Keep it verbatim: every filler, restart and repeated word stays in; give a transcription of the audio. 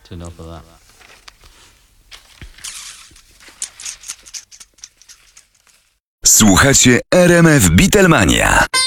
enough of that. Słuchacie R M F Beatlemania.